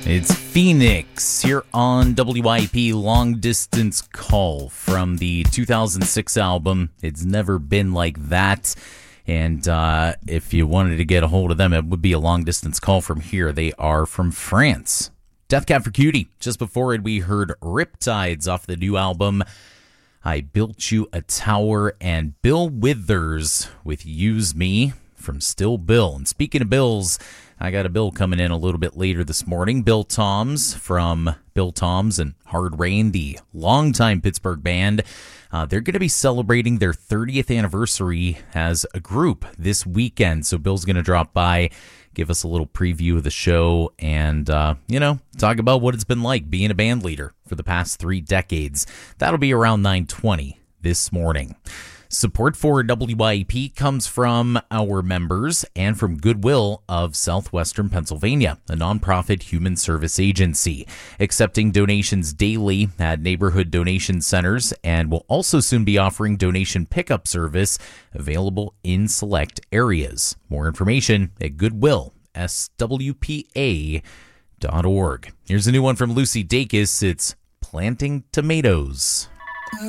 It's Phoenix here on WIP Long Distance Call from the 2006 album, It's Never Been Like That. And if you wanted to get a hold of them, it would be a long distance call from here. They are from France. Death Cab for Cutie. Just before it, we heard Riptides off the new album, I Built You a Tower, and Bill Withers with Use Me from Still Bill. And speaking of bills, I got a bill coming in a little bit later this morning. Bill Toms from Bill Toms and Hard Rain, the longtime Pittsburgh band. They're going to be celebrating their 30th anniversary as a group this weekend. So Bill's going to drop by, give us a little preview of the show, and, talk about what it's been like being a band leader for the past 3 decades. That'll be around 9:20 this morning. Support for WIP comes from our members and from Goodwill of Southwestern Pennsylvania, a nonprofit human service agency, accepting donations daily at neighborhood donation centers, and will also soon be offering donation pickup service available in select areas. More information at goodwillswpa.org. Here's a new one from Lucy Dacus. It's Planting Tomatoes.